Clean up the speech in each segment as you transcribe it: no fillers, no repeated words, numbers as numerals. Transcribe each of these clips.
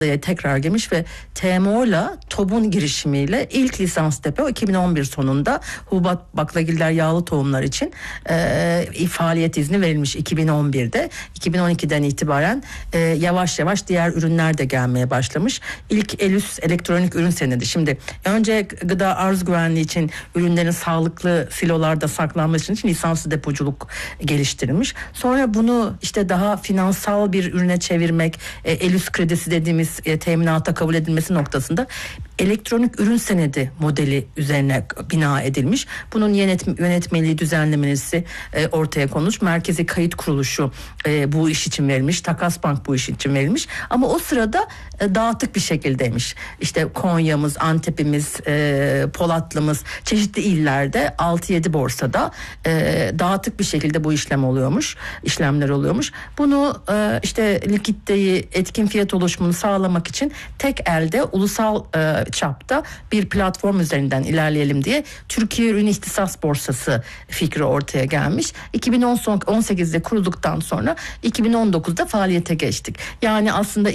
tekrar girmiş ve TMO'la TOB'un girişimiyle ilk lisans depo 2011 sonunda hububat, baklagiller, yağlı tohumlar için faaliyet izni verilmiş 2011'de. 2012'den itibaren yavaş yavaş diğer ürünler de gelmeye başlamış. İlk ELÜS elektronik ürün senedi. Şimdi önce gıda arz güvenliği için ürünlerin sağlıklı silolarda saklanması için lisanslı depoculuk geliştirilmiş. Sonra bunu işte daha finansal bir ürüne çevirmek, ELÜS kredisi dediğimiz teminata kabul edilmesi noktasında elektronik ürün senedi modeli üzerine bina edilmiş. Bunun yönetmeliği, düzenlemesi ortaya konmuş. Merkezi Kayıt Kuruluşu bu iş için verilmiş. Takas Bank bu iş için verilmiş. Ama o sırada dağıtık bir şekildeymiş. İşte Konya'mız, Antep'imiz, Polatlı'mız, çeşitli illerde 6-7 borsada dağıtık bir şekilde bu işlemler oluyormuş. Bunu işte likiditeyi, etkin fiyat oluşumunu sağlamak için tek elde ulusal çapta bir platform üzerinden ilerleyelim diye Türkiye Ürün İhtisas Borsası fikri ortaya gelmiş. 2018'de kurulduktan sonra 2019'da faaliyete geçtik. Yani aslında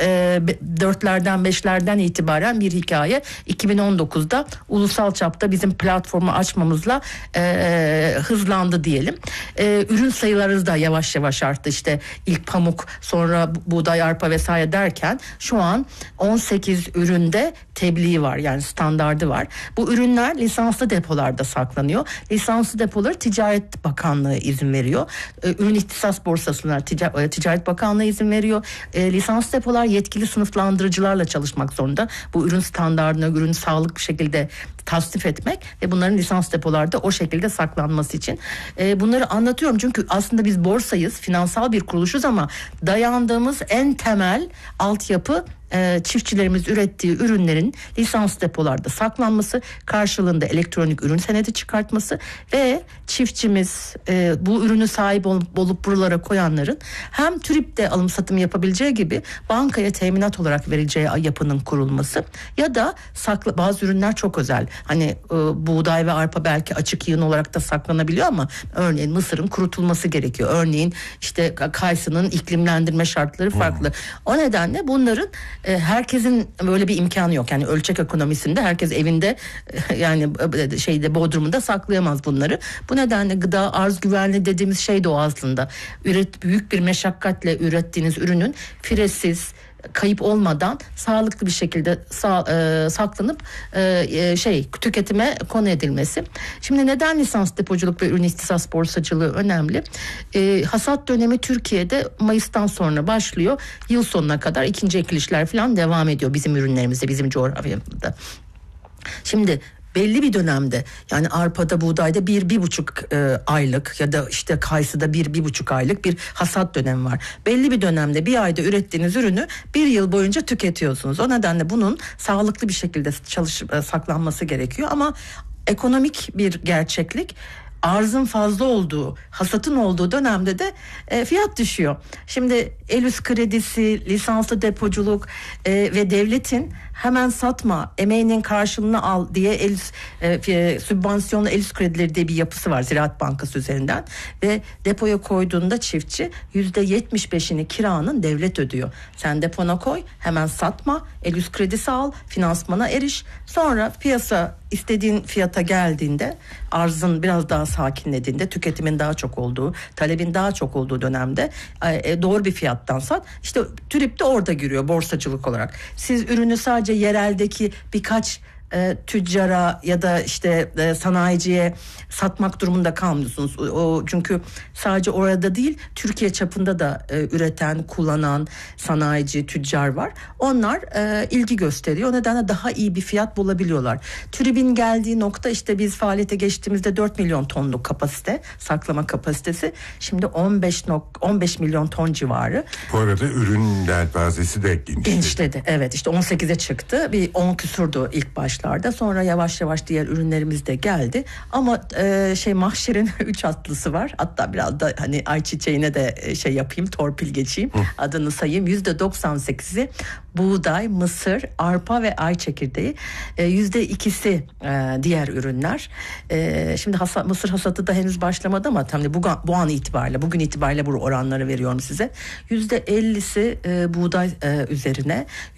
2004'lerden 5'lerden itibaren bir hikaye 2019'da ulusal çapta bizim platformu açmamızla hızlandı diyelim. Ürün sayıları da yavaş yavaş arttı. İşte ilk pamuk, sonra buğday, arpa vesaire derken şu an 18 üründe tebliği var, yani standardı var. Bu ürünler lisanslı depolarda saklanıyor. Lisanslı depoları Ticaret Bakanlığı izin veriyor. Ürün İhtisas Borsası'na Ticaret Bakanlığı izin veriyor. Lisanslı depolar yetkili sınıflandırıcılarla çalışmak zorunda. Bu ürün standardına, ürün sağlıklı bir şekilde tasnif etmek ve bunların lisans depolarda o şekilde saklanması için. Bunları anlatıyorum çünkü aslında biz borsayız, finansal bir kuruluşuz ama dayandığımız en temel altyapı çiftçilerimiz ürettiği ürünlerin lisans depolarda saklanması, karşılığında elektronik ürün senedi çıkartması ve çiftçimiz bu ürünü sahip olup buralara koyanların hem TÜRİP'te alım satım yapabileceği gibi bankaya teminat olarak vereceği yapının kurulması ya da bazı ürünler çok özel. Hani buğday ve arpa belki açık yığın olarak da saklanabiliyor ama örneğin mısırın kurutulması gerekiyor. Örneğin işte kayısının iklimlendirme şartları farklı. O nedenle bunların herkesin böyle bir imkanı yok. Yani ölçek ekonomisinde herkes evinde yani bodrumunda saklayamaz bunları. Bu nedenle gıda arz güvenliği dediğimiz şey de o aslında. Büyük bir meşakkatle ürettiğiniz ürünün firesiz, kayıp olmadan sağlıklı bir şekilde saklanıp tüketime konu edilmesi. Şimdi neden lisans depoculuk ve ürün ihtisas borsacılığı önemli? Hasat dönemi Türkiye'de Mayıs'tan sonra başlıyor. Yıl sonuna kadar ikinci ekilişler falan devam ediyor bizim ürünlerimizde, bizim coğrafyamızda. Şimdi belli bir dönemde, yani arpada, buğdayda 1-1,5 aylık ya da işte kayısıda 1-1,5 aylık bir hasat dönemi var. Belli bir dönemde bir ayda ürettiğiniz ürünü bir yıl boyunca tüketiyorsunuz. O nedenle bunun sağlıklı bir şekilde saklanması gerekiyor ama ekonomik bir gerçeklik, arzın fazla olduğu, hasatın olduğu dönemde de fiyat düşüyor. Şimdi ELÜS kredisi, lisanslı depoculuk ve devletin hemen satma, emeğinin karşılığını al diye sübvansiyonlu ELÜS kredileri diye bir yapısı var Ziraat Bankası üzerinden ve depoya koyduğunda çiftçi %75'ini kiranın devlet ödüyor. Sen depona koy, hemen satma, ELÜS kredisi al, finansmana eriş. Sonra piyasa istediğin fiyata geldiğinde, arzın biraz daha sakinlediğinde, tüketimin daha çok olduğu, talebin daha çok olduğu dönemde doğru bir fiyattan sat. İşte TÜRİP de orada giriyor borsacılık olarak. Siz ürünü sadece yereldeki birkaç tüccara ya da işte sanayiciye satmak durumunda kalmıyorsunuz. Çünkü sadece orada değil, Türkiye çapında da üreten, kullanan sanayici, tüccar var. Onlar ilgi gösteriyor. O nedenle daha iyi bir fiyat bulabiliyorlar. TÜRİB'in geldiği nokta, işte biz faaliyete geçtiğimizde 4 milyon tonluk kapasite, saklama kapasitesi. Şimdi 15 milyon ton civarı. Bu arada ürün yelpazesi de genişledi. Evet, işte 18'e çıktı. Bir 10 küsurdu ilk başta. başlarda. Sonra yavaş yavaş diğer ürünlerimiz de geldi. Ama mahşerin 3 atlısı var. Hatta biraz da hani ayçiçeğine de yapayım, torpil geçeyim. Adını sayayım. %98'i buğday, mısır, arpa ve ay çekirdeği. %2'si diğer ürünler. Şimdi mısır hasadı da henüz başlamadı ama tabii bugün itibariyle bu oranları veriyorum size. %50'si buğday üzerine,